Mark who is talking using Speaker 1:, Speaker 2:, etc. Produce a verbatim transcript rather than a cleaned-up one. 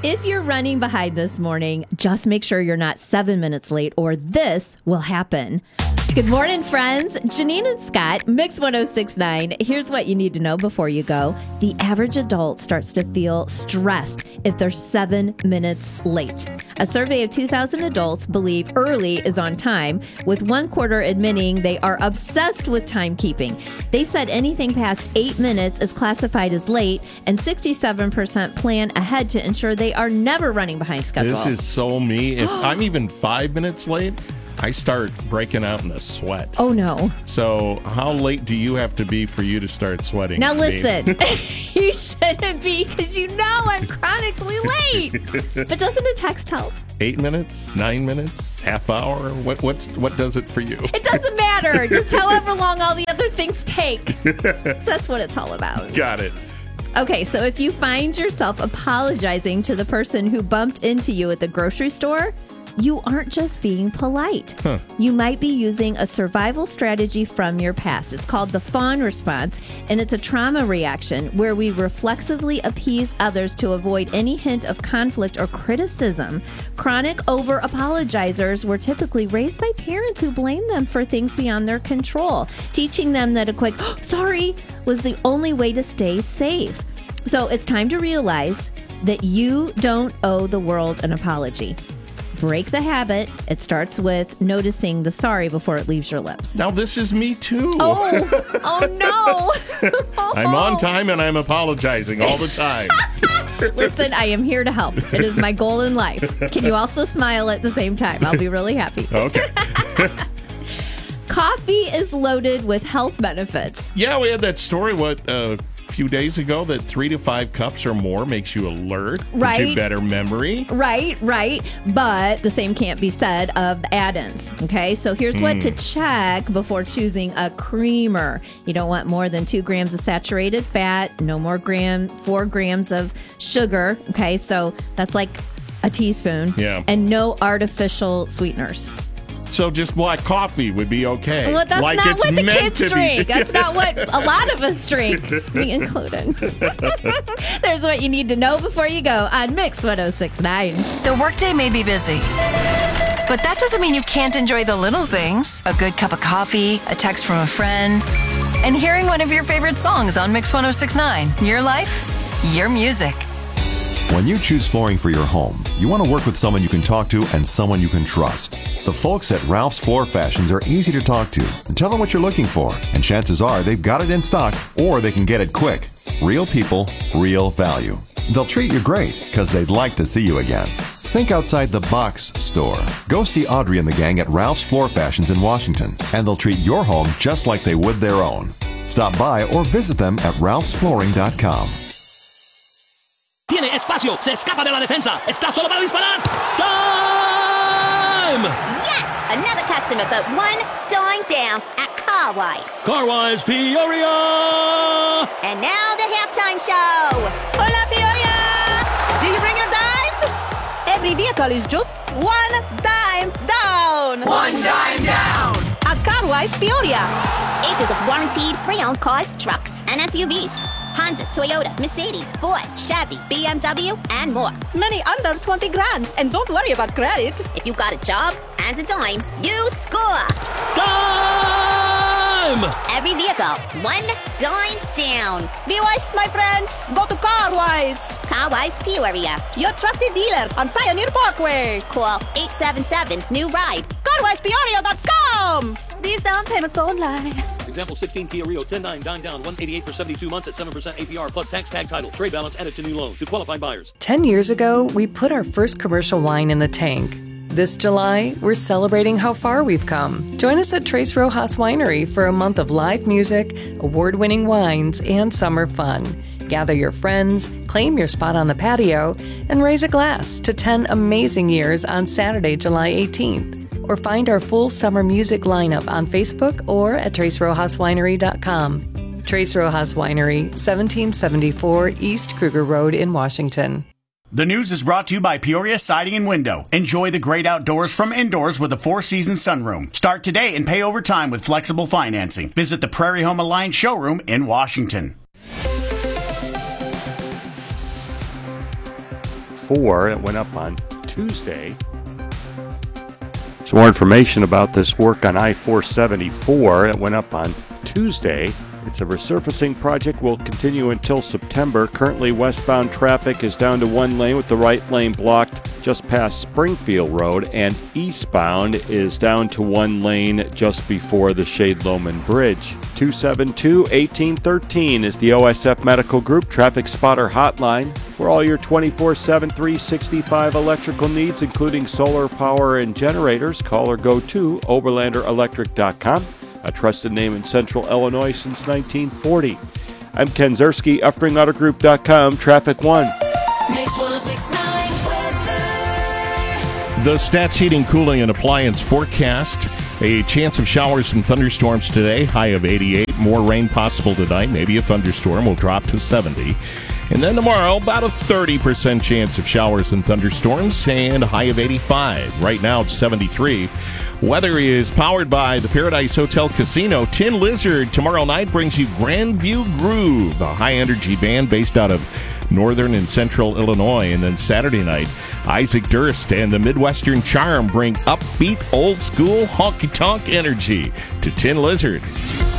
Speaker 1: If you're running behind this morning, just make sure you're not seven minutes late or this will happen. Good morning, friends. Janine and Scott, Mix one oh six point nine. Here's what you need to know before you go. The average adult starts to feel stressed if they're seven minutes late. A survey of two thousand adults believe early is on time, with one quarter admitting they are obsessed with timekeeping. They said anything past eight minutes is classified as late, and sixty-seven percent plan ahead to ensure they are never running behind schedule.
Speaker 2: This is so me. If I'm even five minutes late, I start breaking out in a sweat.
Speaker 1: Oh, no.
Speaker 2: So how late do you have to be for you to start sweating?
Speaker 1: Now, listen, you shouldn't be because you know I'm chronically late. But doesn't a text help?
Speaker 2: Eight minutes, nine minutes, half hour? What what's what does it for you?
Speaker 1: It doesn't matter. Just however long all the other things take. So that's what it's all about.
Speaker 2: Got it.
Speaker 1: Okay, so if you find yourself apologizing to the person who bumped into you at the grocery store, you aren't just being polite. Huh. You might be using a survival strategy from your past. It's called the fawn response, and it's a trauma reaction where we reflexively appease others to avoid any hint of conflict or criticism. Chronic over-apologizers were typically raised by parents who blamed them for things beyond their control, teaching them that a quick, oh, sorry, was the only way to stay safe. So it's time to realize that you don't owe the world an apology. Break the habit. It starts with noticing the sorry before it leaves your lips.
Speaker 2: Now, this is me, too.
Speaker 1: Oh, oh no.
Speaker 2: I'm on time and I'm apologizing all the time.
Speaker 1: Listen, I am here to help. It is my goal in life. Can you also smile at the same time? I'll be really happy.
Speaker 2: Okay.
Speaker 1: Coffee is loaded with health benefits.
Speaker 2: Yeah, we had that story, what, uh, a few days ago, that three to five cups or more makes you alert,
Speaker 1: right?
Speaker 2: Gives you better memory.
Speaker 1: Right, right. But the same can't be said of the add-ins, okay? So here's mm. what to check before choosing a creamer. You don't want more than two grams of saturated fat, no more gram, four grams of sugar, okay? So that's like a teaspoon.
Speaker 2: Yeah.
Speaker 1: And no artificial sweeteners.
Speaker 2: So just black coffee would be okay.
Speaker 1: Well, that's
Speaker 2: like
Speaker 1: not
Speaker 2: it's
Speaker 1: what the
Speaker 2: meant
Speaker 1: kids
Speaker 2: to
Speaker 1: drink.
Speaker 2: Be.
Speaker 1: That's not what a lot of us drink, me included. There's what you need to know before you go on Mix one oh six point nine.
Speaker 3: The workday may be busy, but that doesn't mean you can't enjoy the little things. A good cup of coffee, a text from a friend, and hearing one of your favorite songs on Mix one oh six point nine. Your life, your music.
Speaker 4: When you choose flooring for your home, you want to work with someone you can talk to and someone you can trust. The folks at Ralph's Floor Fashions are easy to talk to and tell them what you're looking for, and chances are they've got it in stock or they can get it quick. Real people, real value. They'll treat you great because they'd like to see you again. Think outside the box store. Go see Audrey and the gang at Ralph's Floor Fashions in Washington, and they'll treat your home just like they would their own. Stop by or visit them at ralphs flooring dot com.
Speaker 5: Tiene espacio, se escapa de la defensa, está solo para disparar. Time!
Speaker 6: Yes! Another customer, but one dime down at Carwise.
Speaker 5: Carwise Peoria!
Speaker 6: And now the halftime show. Hola, Peoria! Do you bring your dimes? Every vehicle is just one dime down.
Speaker 7: One dime down!
Speaker 6: At Carwise Peoria. Acres of warranted pre-owned cars, trucks, and S U Vs. Honda, Toyota, Mercedes, Ford, Chevy, B M W, and more. Many under twenty grand. And don't worry about credit. If you got a job and a dime, you score.
Speaker 5: Dime!
Speaker 6: Every vehicle, one dime down. Be wise, my friends. Go to Carwise. Carwise Peoria. Your trusted dealer on Pioneer Parkway. Call eight seven seven, new ride. carwise peoria dot com. These down payments don't lie.
Speaker 5: Example sixteen Kia Rio ten nine dime down one eighty-eight for seventy-two months at seven percent A P R plus tax tag title. Trade balance added to new loan to qualified buyers.
Speaker 8: Ten years ago, we put our first commercial wine in the tank. This July, we're celebrating how far we've come. Join us at Tres Rojas Winery for a month of live music, award-winning wines, and summer fun. Gather your friends, claim your spot on the patio, and raise a glass to ten amazing years on Saturday, July eighteenth. Or find our full summer music lineup on Facebook or at tres rojas winery dot com. Tres Rojas Winery, seventeen seventy-four East Kruger Road in Washington.
Speaker 9: The news is brought to you by Peoria Siding and Window. Enjoy the great outdoors from indoors with a four-season sunroom. Start today and pay over time with flexible financing. Visit the Prairie Home Alliance showroom in Washington.
Speaker 7: seventy-four. It went up on Tuesday. Some more information about this work on I four seventy-four. It went up on Tuesday. It's a resurfacing project, will continue until September. Currently, westbound traffic is down to one lane with the right lane blocked just past Springfield Road, and eastbound is down to one lane just before the Shade Loman Bridge. two seven two, one eight one three is the O S F Medical Group Traffic Spotter Hotline for all your twenty-four seven, three sixty-five electrical needs, including solar power and generators. Call or go to overlander electric dot com. A trusted name in Central Illinois since nineteen forty. I'm Ken Zerski, Uffring Auto Group dot com, Traffic One.
Speaker 10: Mix one oh six point nine weather.
Speaker 2: The Stats Heating, Cooling, and Appliance forecast. A chance of showers and thunderstorms today, high of eighty-eight. More rain possible tonight. Maybe a thunderstorm will drop to seventy. And then tomorrow, about a thirty percent chance of showers and thunderstorms and a high of eighty-five. Right now, it's seventy-three. Weather is powered by the Paradise Hotel Casino. Tin Lizard tomorrow night brings you Grandview Groove, a high-energy band based out of northern and central Illinois. And then Saturday night, Isaac Durst and the Midwestern Charm bring upbeat, old-school, honky-tonk energy to Tin Lizard.